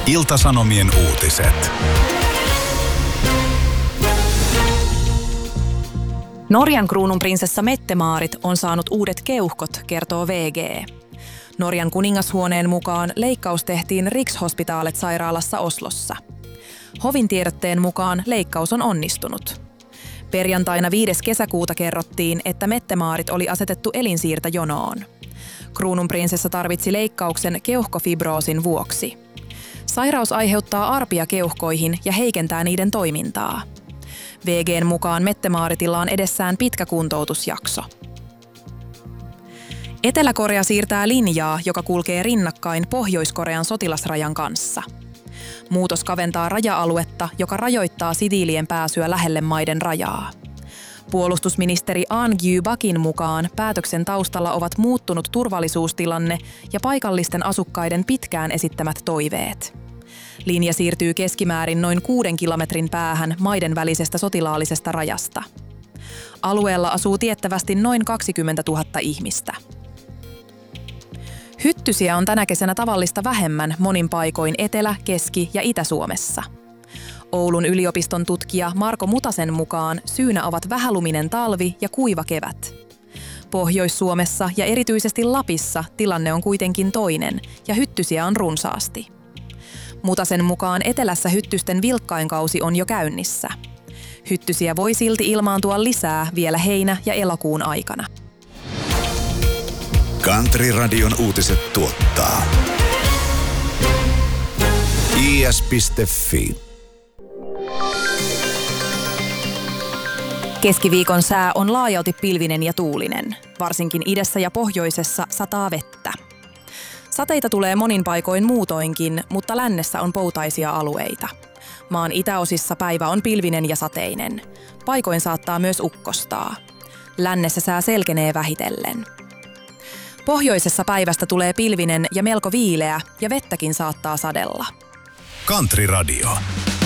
Ilta-Sanomien uutiset. Norjan kruununprinsessa Mette-Marit on saanut uudet keuhkot, kertoo VG. Norjan kuningashuoneen mukaan leikkaus tehtiin Rikshospitalet-sairaalassa Oslossa. Hovin tiedotteen mukaan leikkaus on onnistunut. Perjantaina 5. kesäkuuta kerrottiin, että Mette-Marit oli asetettu elinsiirtojonoon. Kruununprinsessa tarvitsi leikkauksen keuhkofibroosin vuoksi. Sairaus aiheuttaa arpia keuhkoihin ja heikentää niiden toimintaa. VG:n mukaan Mette-Maritilla on edessään pitkä kuntoutusjakso. Etelä-Korea siirtää linjaa, joka kulkee rinnakkain Pohjois-Korean sotilasrajan kanssa. Muutos kaventaa raja-aluetta, joka rajoittaa siviilien pääsyä lähelle maiden rajaa. Puolustusministeri Ahn Gyu-bakin mukaan päätöksen taustalla ovat muuttunut turvallisuustilanne ja paikallisten asukkaiden pitkään esittämät toiveet. Linja siirtyy keskimäärin noin 6 kilometrin päähän maiden välisestä sotilaallisesta rajasta. Alueella asuu tiettävästi noin 20 000 ihmistä. Hyttysiä on tänä kesänä tavallista vähemmän monin paikoin Etelä-, Keski- ja Itä-Suomessa. Oulun yliopiston tutkija Marko Mutasen mukaan syynä ovat vähäluminen talvi ja kuiva kevät. Pohjois-Suomessa ja erityisesti Lapissa tilanne on kuitenkin toinen ja hyttysiä on runsaasti. Mutasen mukaan etelässä hyttysten vilkkain kausi on jo käynnissä. Hyttysiä voi silti ilmaantua lisää vielä heinä- ja elokuun aikana. Country-radion uutiset tuottaa is.fi. Keskiviikon sää on laajalti pilvinen ja tuulinen. Varsinkin idässä ja pohjoisessa sataa vettä. Sateita tulee monin paikoin muutoinkin, mutta lännessä on poutaisia alueita. Maan itäosissa päivä on pilvinen ja sateinen. Paikoin saattaa myös ukkostaa. Lännessä sää selkenee vähitellen. Pohjoisessa päivästä tulee pilvinen ja melko viileä ja vettäkin saattaa sadella. Country Radio.